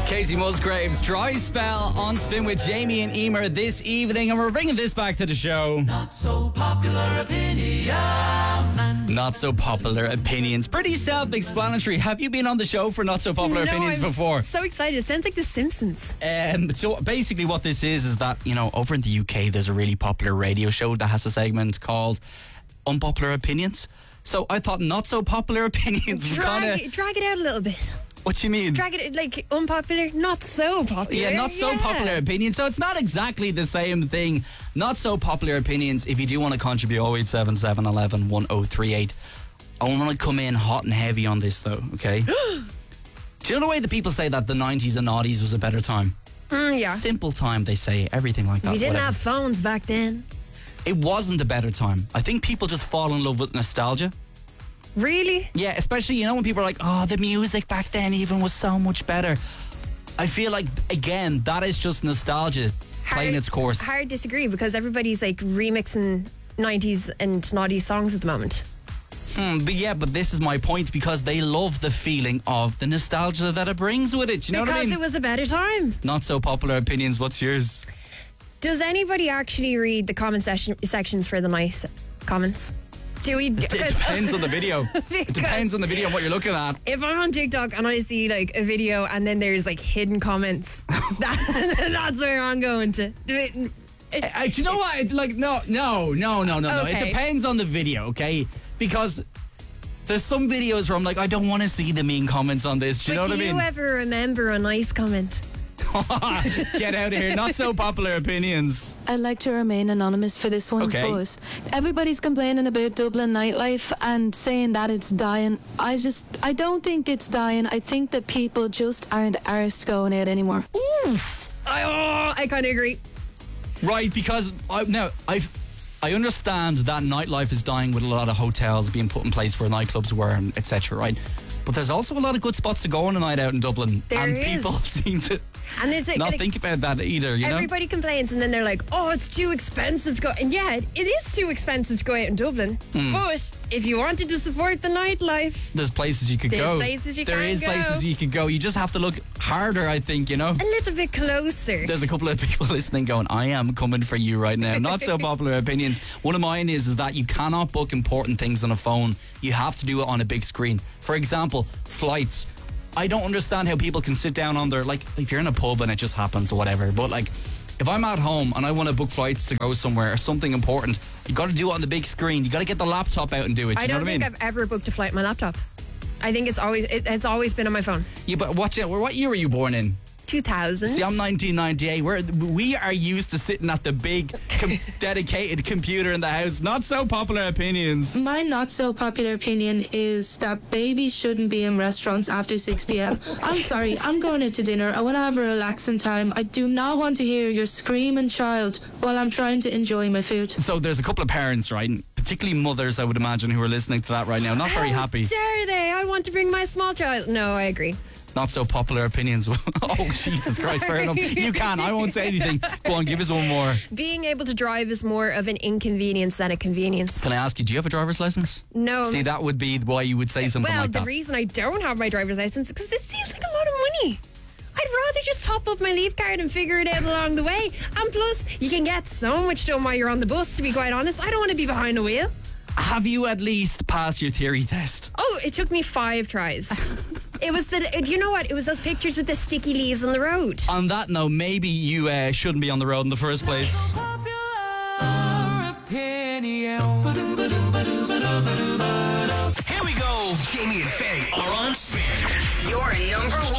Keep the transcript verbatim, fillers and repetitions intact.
Casey Musgraves, Dry Spell on Spin with Jamie and Emer this evening, and we're bringing this back to the show. Not so popular opinions. Not so popular opinions. Pretty self-explanatory. Have you been on the show for Not So Popular no, Opinions I'm before? So excited. It sounds like The Simpsons. Um, so basically what this is, is that, you know, over in the U K, there's a really popular radio show that has a segment called Unpopular Opinions. So I thought Not So Popular Opinions was Drag, kind of... drag it out a little bit. What do you mean? Drag it, like, unpopular, not so popular. Yeah, not so yeah. popular opinions. So it's not exactly the same thing. Not so popular opinions. If you do want to contribute, oh eight seven seven, one one, one oh three eight. I want to come in hot and heavy on this, though, okay? Do you know the way that people say that the nineties and noughties was a better time? Mm, yeah. Simple time, they say. Everything like that. We didn't whatever. have phones back then. It wasn't a better time. I think people just fall in love with nostalgia. Really? Yeah, especially, you know, when people are like, oh, the music back then even was so much better. I feel like, again, that is just nostalgia playing its course. Hard disagree, because everybody's like remixing nineties and naughty songs at the moment. Hmm, but yeah, but this is my point, because they love the feeling of the nostalgia that it brings with it. You know because what I mean? it was a better time. Not so popular opinions. What's yours? Does anybody actually read the comment session, sections for the nice comments? Do we? It depends on the video. It depends on the video and what you're looking at. If I'm on TikTok and I see like a video and then there's like hidden comments, that, that's where I'm going to. It, it, Uh, do you know what? It, like, no, no, no, no, no, no. It Okay. depends on the video, okay? Because there's some videos where I'm like, I don't want to see the mean comments on this. Do you but know do what I you mean? ever remember a nice comment? Get out of here. Not so popular opinions. I'd like to remain anonymous for this one, Okay. but everybody's complaining about Dublin nightlife and saying that it's dying. I just, I don't think it's dying. I think that people just aren't arsed going out anymore. Oof. I, oh, I kind of agree. Right, because I, now I've I understand that nightlife is dying with a lot of hotels being put in place where nightclubs were and et cetera. Right, but there's also a lot of good spots to go on a night out in Dublin, There and is. people seem to And there's like, not like think about that either. You know, everybody complains and then they're like, oh, it's too expensive to go. And yeah, it is too expensive to go out in Dublin. Hmm. But if you wanted to support the nightlife, there's places you could There's go. places you There can is go. places you could go. You just have to look harder, I think. You know. a little bit closer. There's a couple of people listening going, I am coming for you right now. Not so popular opinions. One of mine is, is that you cannot book important things on a phone. You have to do it on a big screen. For example, flights. I don't understand how people can sit down on their, like, if you're in a pub and it just happens or whatever, but like, if I'm at home and I want to book flights to go somewhere or something important, you got to do it on the big screen. You got to get the laptop out and do it. I You know don't what I think mean? I've ever booked a flight on my laptop. I think it's always it, it's always been on my phone. Yeah, but watch it. What year were you born in? two thousand. See, I'm nineteen ninety-eight. We're, we are used to sitting at the big, com- dedicated computer in the house. Not so popular opinions. My not so popular opinion is that babies shouldn't be in restaurants after six p.m. I'm sorry, I'm going out to dinner. I want to have a relaxing time. I do not want to hear your screaming child while I'm trying to enjoy my food. So there's a couple of parents, right? Particularly mothers, I would imagine, who are listening to that right now. Not very How happy. dare they? I want to bring my small child. No, I agree. Not so popular opinions. Oh, Jesus Christ, fair enough. You can. I won't say anything. Go on, give us one more. Being able to drive is more of an inconvenience than a convenience. Can I ask you, do you have a driver's license? No. See, that would be why you would say something well, like the that. reason I don't have my driver's license is because it seems like a lot of money. I'd rather just top up my leave card and figure it out along the way. And plus, you can get so much done while you're on the bus, to be quite honest. I don't want to be behind the wheel. Have you at least passed your theory test? Oh, it took me five tries. It was the, do you know what? It was those pictures with the sticky leaves on the road. On that note, maybe you uh, shouldn't be on the road in the first place. Popular opinion. Here we go. Jamie and Faye are on Spin. Your number one.